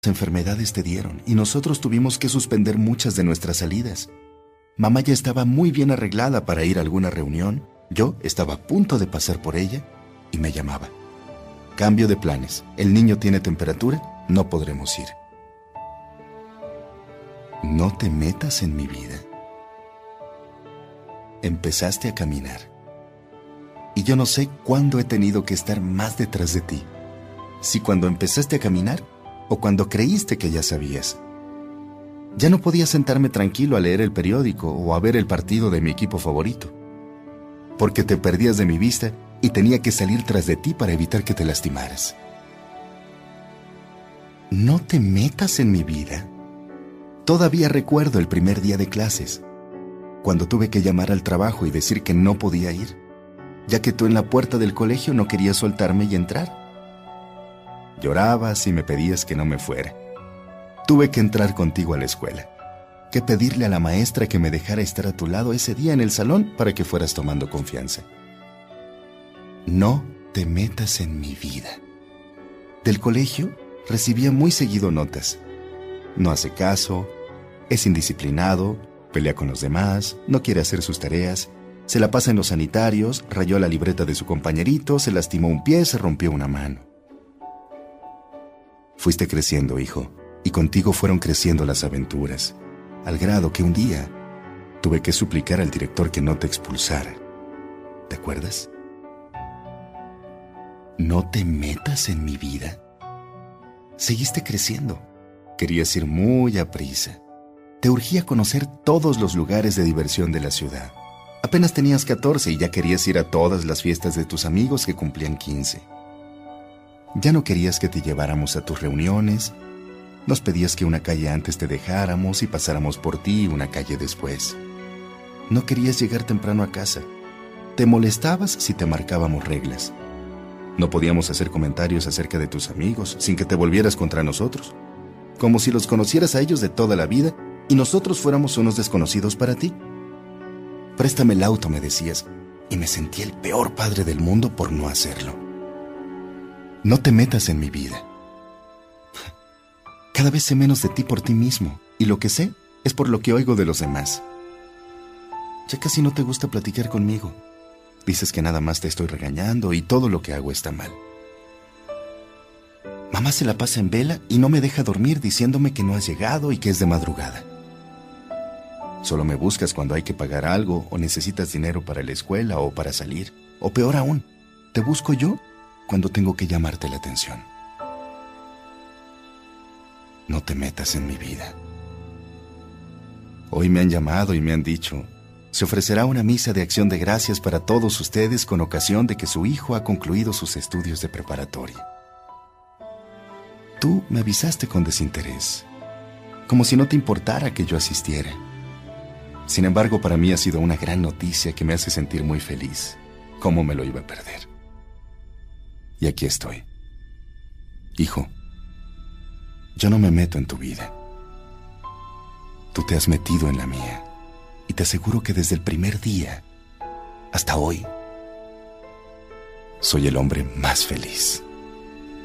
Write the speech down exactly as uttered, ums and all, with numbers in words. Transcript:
enfermedades te dieron y nosotros tuvimos que suspender muchas de nuestras salidas. Mamá ya estaba muy bien arreglada para ir a alguna reunión. Yo estaba a punto de pasar por ella y me llamaba. Cambio de planes. El niño tiene temperatura, no podremos ir. No te metas en mi vida. Empezaste a caminar. Y yo no sé cuándo he tenido que estar más detrás de ti. Si cuando empezaste a caminar o cuando creíste que ya sabías. Ya no podía sentarme tranquilo a leer el periódico o a ver el partido de mi equipo favorito. Porque te perdías de mi vista y tenía que salir tras de ti para evitar que te lastimaras. No te metas en mi vida. Todavía recuerdo el primer día de clases, cuando tuve que llamar al trabajo y decir que no podía ir, ya que tú en la puerta del colegio no querías soltarme y entrar. Llorabas y me pedías que no me fuera. Tuve que entrar contigo a la escuela, que pedirle a la maestra que me dejara estar a tu lado ese día en el salón para que fueras tomando confianza. No te metas en mi vida. Del colegio recibía muy seguido notas. No hace caso, es indisciplinado, pelea con los demás, no quiere hacer sus tareas, se la pasa en los sanitarios, rayó la libreta de su compañerito, se lastimó un pie, se rompió una mano. Fuiste creciendo, hijo, y contigo fueron creciendo las aventuras, al grado que un día tuve que suplicar al director que no te expulsara. ¿Te acuerdas? No te metas en mi vida. Seguiste creciendo. Querías ir muy aprisa. Te urgía conocer todos los lugares de diversión de la ciudad. Apenas tenías catorce y ya querías ir a todas las fiestas de tus amigos que cumplían quince. Ya no querías que te lleváramos a tus reuniones. Nos pedías que una calle antes te dejáramos y pasáramos por ti una calle después. No querías llegar temprano a casa. Te molestabas si te marcábamos reglas. No podíamos hacer comentarios acerca de tus amigos sin que te volvieras contra nosotros. Como si los conocieras a ellos de toda la vida y nosotros fuéramos unos desconocidos para ti. Préstame el auto, me decías, y me sentí el peor padre del mundo por no hacerlo. No te metas en mi vida. Cada vez sé menos de ti por ti mismo, y lo que sé es por lo que oigo de los demás. Ya casi no te gusta platicar conmigo. Dices que nada más te estoy regañando y todo lo que hago está mal. Mamá se la pasa en vela y no me deja dormir diciéndome que no has llegado y que es de madrugada. Solo me buscas cuando hay que pagar algo o necesitas dinero para la escuela o para salir. O peor aún, te busco yo cuando tengo que llamarte la atención. No te metas en mi vida. Hoy me han llamado y me han dicho, se ofrecerá una misa de acción de gracias para todos ustedes con ocasión de que su hijo ha concluido sus estudios de preparatoria. Tú me avisaste con desinterés, como si no te importara que yo asistiera. Sin embargo, para mí ha sido una gran noticia que me hace sentir muy feliz. ¿Cómo me lo iba a perder? Y aquí estoy. Hijo, yo no me meto en tu vida. Tú te has metido en la mía. Y te aseguro que desde el primer día hasta hoy, soy el hombre más feliz.